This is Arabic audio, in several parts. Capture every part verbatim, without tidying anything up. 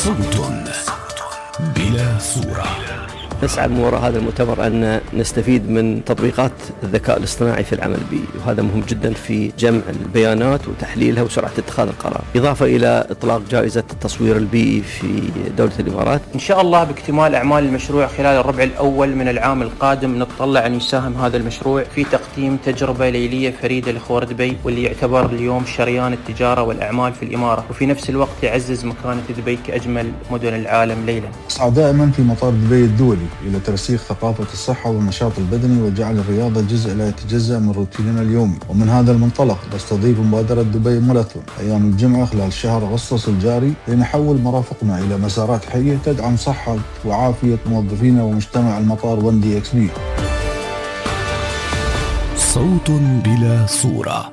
صوت بلا صورة. نسعى من وراء هذا المؤتمر أن نستفيد من تطبيقات الذكاء الاصطناعي في العمل البيئي، وهذا مهم جدا في جمع البيانات وتحليلها وسرعة اتخاذ القرار، إضافة إلى إطلاق جائزة التصوير البيئي في دولة الإمارات. إن شاء الله باكتمال أعمال المشروع خلال الربع الأول من العام القادم نتطلع أن يساهم هذا المشروع في تقديم تجربة ليلية فريدة لخور دبي، واللي يعتبر اليوم شريان التجارة والأعمال في الإمارة، وفي نفس الوقت يعزز مكانة دبي كأجمل مدن العالم ليلا. أسعى دائما في مطار دبي الدولي إلى ترسيخ ثقافة الصحة والنشاط البدني وجعل الرياضة جزء لا يتجزأ من روتيننا اليومي، ومن هذا المنطلق نستضيف مبادرة دبي ماراثون أيام الجمعة خلال شهر أغسطس الجاري لنحول مرافقنا إلى مسارات حية تدعم صحة وعافية موظفينا ومجتمع المطار ون دي إكس بي. صوت بلا صورة.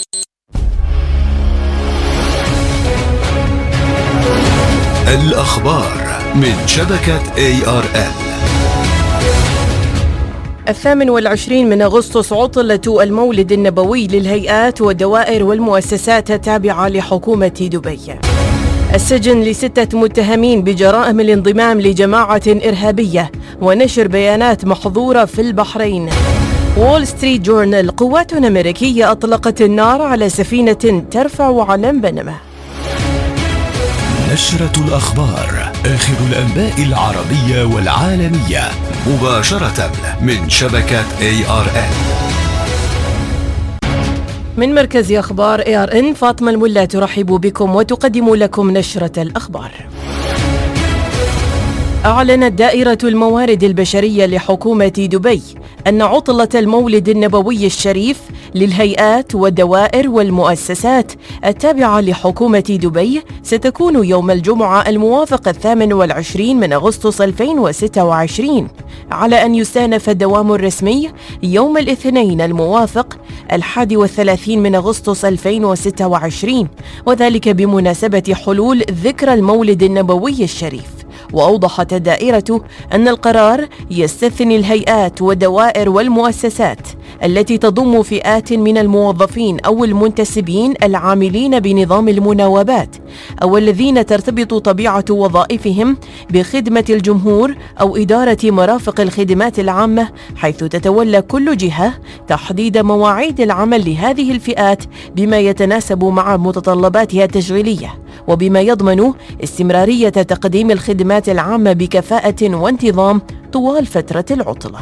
الأخبار من شبكة إيه آر إل. الثامن والعشرين من أغسطس عطلة المولد النبوي للهيئات والدوائر والمؤسسات التابعة لحكومة دبي. السجن لستة متهمين بجرائم الانضمام لجماعة إرهابية ونشر بيانات محظورة في البحرين. وول ستريت جورنال: قوات أمريكية أطلقت النار على سفينة ترفع علم بنما. نشرة الأخبار، آخر الأنباء العربية والعالمية مباشرة من شبكة إيه آر إن. من مركز أخبار إيه آر إن، فاطمة الملا ترحب بكم وتقدم لكم نشرة الأخبار. أعلنت دائرة الموارد البشرية لحكومة دبي أن عطلة المولد النبوي الشريف للهيئات والدوائر والمؤسسات التابعة لحكومة دبي ستكون يوم الجمعة الموافق الثامن والعشرين من أغسطس ألفين وستة وعشرين، على أن يستأنف الدوام الرسمي يوم الاثنين الموافق الحادي والثلاثين من أغسطس ألفين وستة وعشرين، وذلك بمناسبة حلول ذكرى المولد النبوي الشريف. وأوضحت الدائرة أن القرار يستثني الهيئات والدوائر والمؤسسات التي تضم فئات من الموظفين أو المنتسبين العاملين بنظام المناوبات، أو الذين ترتبط طبيعة وظائفهم بخدمة الجمهور أو إدارة مرافق الخدمات العامة، حيث تتولى كل جهة تحديد مواعيد العمل لهذه الفئات بما يتناسب مع متطلباتها التشغيلية، وبما يضمن استمرارية تقديم الخدمات العامة بكفاءة وانتظام طوال فترة العطلة.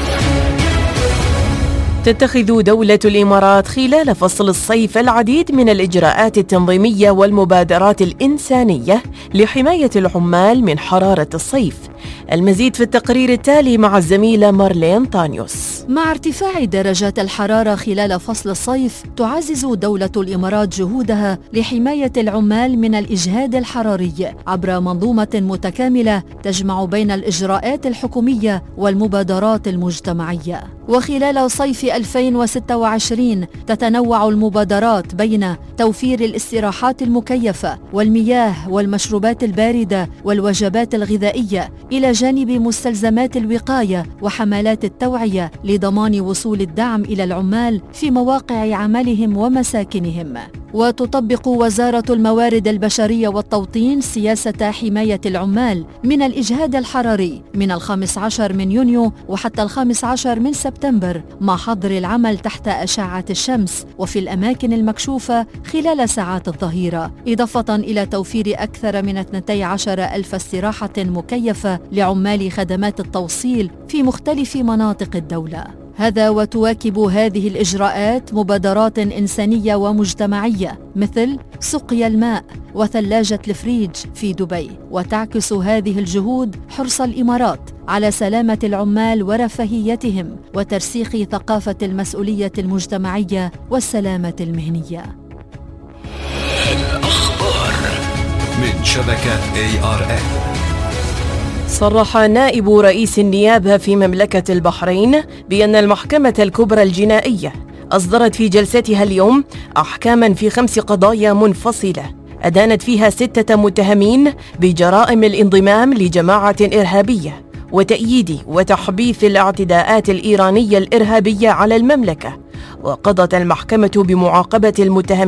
تتخذ دولة الإمارات خلال فصل الصيف العديد من الإجراءات التنظيمية والمبادرات الإنسانية لحماية العمال من حرارة الصيف. المزيد في التقرير التالي مع الزميلة مارلين طانيوس. مع ارتفاع درجات الحرارة خلال فصل الصيف، تعزز دولة الإمارات جهودها لحماية العمال من الإجهاد الحراري عبر منظومة متكاملة تجمع بين الإجراءات الحكومية والمبادرات المجتمعية. وخلال صيف ألفين وستة وعشرين تتنوع المبادرات بين توفير الاستراحات المكيفة والمياه والمشروبات الباردة والوجبات الغذائية، إلى جانب مستلزمات الوقاية وحملات التوعية لضمان وصول الدعم إلى العمال في مواقع عملهم ومساكنهم. وتطبق وزارة الموارد البشرية والتوطين سياسة حماية العمال من الإجهاد الحراري من الخامس عشر من يونيو وحتى الخامس عشر من سبتمبر، مع حظر العمل تحت أشعة الشمس وفي الأماكن المكشوفة خلال ساعات الظهيرة، إضافة إلى توفير أكثر من اثنتي عشر ألف استراحة مكيفة لعمال خدمات التوصيل في مختلف مناطق الدولة. هذا وتواكب هذه الإجراءات مبادرات إنسانية ومجتمعية مثل سقيا الماء وثلاجة الفريج في دبي، وتعكس هذه الجهود حرص الإمارات على سلامة العمال ورفاهيتهم وترسيخ ثقافة المسؤولية المجتمعية والسلامة المهنية. الأخبار من شبكة إيه آر إن. صرح نائب رئيس النيابة في مملكة البحرين بأن المحكمة الكبرى الجنائية أصدرت في جلستها اليوم أحكاما في خمس قضايا منفصلة أدانت فيها ستة متهمين بجرائم الانضمام لجماعة إرهابية وتأييد وتحبيث الاعتداءات الإيرانية الإرهابية على المملكة. وقضت المحكمة بمعاقبة المتهمين